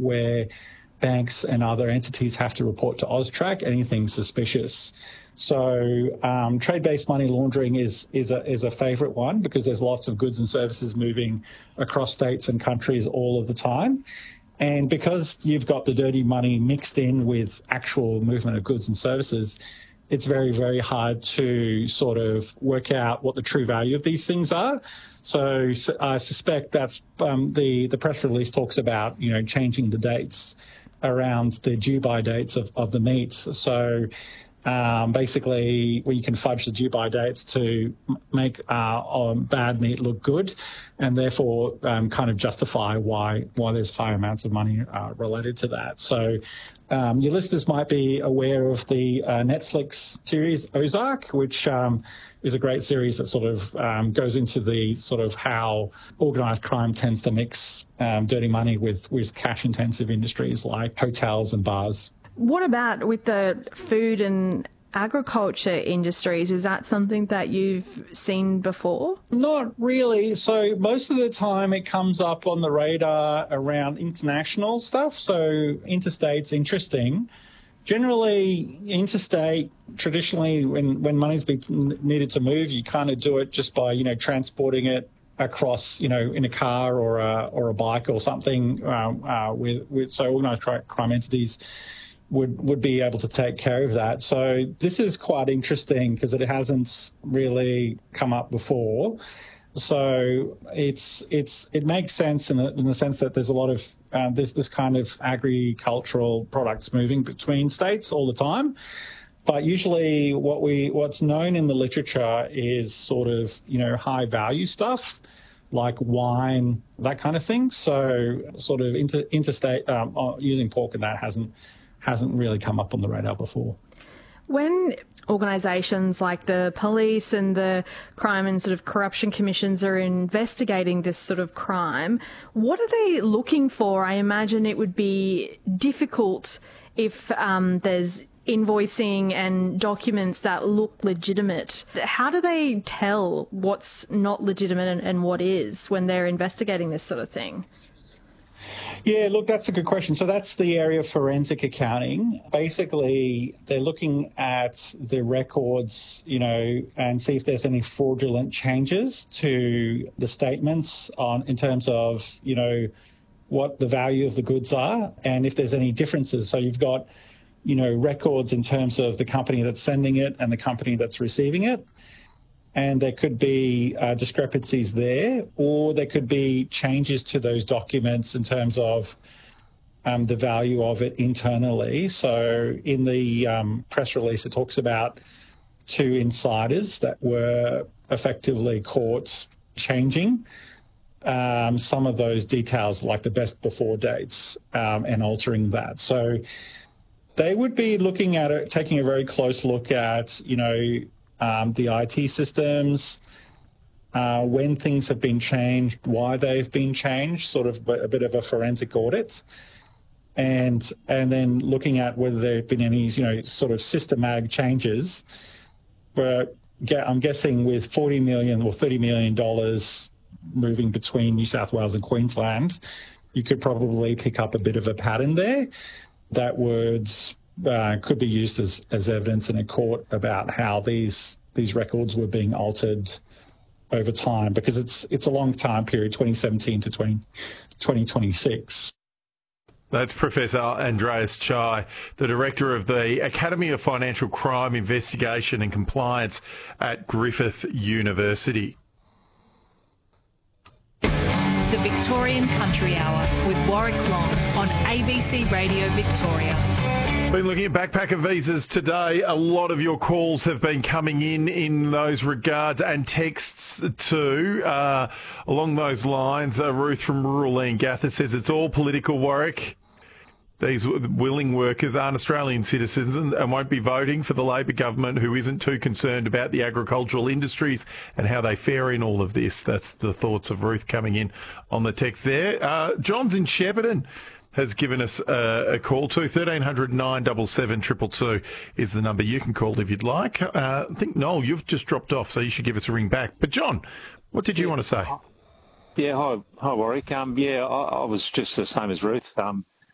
where banks and other entities have to report to AUSTRAC anything suspicious. So trade-based money laundering is a favourite one because there's lots of goods and services moving across states and countries all of the time. And because you've got the dirty money mixed in with actual movement of goods and services, it's very, very hard to sort of work out what the true value of these things are. So I suspect that's the press release talks about, changing the dates around the due-by dates of the meats. So basically, we can fudge the due-by dates to make bad meat look good, and therefore kind of justify why there's high amounts of money related to that. So your listeners might be aware of the Netflix series Ozark, which is a great series that sort of goes into the sort of how organised crime tends to mix dirty money with cash-intensive industries like hotels and bars. What about with the food and agriculture industries? Is that something that you've seen before? Not really. So most of the time it comes up on the radar around international stuff. So interstate's interesting. Generally, interstate, traditionally, when money's been needed to move, you kind of do it just by, transporting it across, in a car or a bike or something. So organised crime entities would be able to take care of that. So this is quite interesting because it hasn't really come up before. So it makes sense in the sense that there's a lot of this kind of agricultural products moving between states all the time. But usually what's known in the literature is sort of, high value stuff like wine, that kind of thing. So sort of interstate using pork and that hasn't really come up on the radar before. When organisations like the police and the crime and sort of corruption commissions are investigating this sort of crime, what are they looking for? I imagine it would be difficult if there's invoicing and documents that look legitimate. How do they tell what's not legitimate and what is when they're investigating this sort of thing? Yeah, look, that's a good question. So that's the area of forensic accounting. Basically, they're looking at the records, and see if there's any fraudulent changes to the statements in terms of, what the value of the goods are and if there's any differences. So you've got, records in terms of the company that's sending it and the company that's receiving it. And there could be discrepancies there, or there could be changes to those documents in terms of the value of it internally. So in the press release, it talks about 2 insiders that were effectively caught changing some of those details, like the best before dates, and altering that. So they would be looking at it, taking a very close look at, the IT systems, when things have been changed, why they've been changed, sort of a bit of a forensic audit, and then looking at whether there have been any, sort of systematic changes. But I'm guessing with $40 million or $30 million moving between New South Wales and Queensland, you could probably pick up a bit of a pattern there that could be used as evidence in a court about how these records were being altered over time, because it's a long time period, 2017 to 2026. That's Professor Andreas Chai, the Director of the Academy of Financial Crime Investigation and Compliance at Griffith University. The Victorian Country Hour with Warwick Long on ABC Radio Victoria. Been looking at backpacker visas today. A lot of your calls have been coming in those regards, and texts too. Along those lines, Ruth from rural Leongatha says it's all political, Warwick. These willing workers aren't Australian citizens and won't be voting for the Labor government, who isn't too concerned about the agricultural industries and how they fare in all of this. That's the thoughts of Ruth coming in on the text there. John's in Shepparton has given us a call to 1300 977 222 is the number you can call if you'd like. I think, Noel, you've just dropped off, so you should give us a ring back. But, John, what did you want to say? Yeah, hi Warwick. I was just the same as Ruth.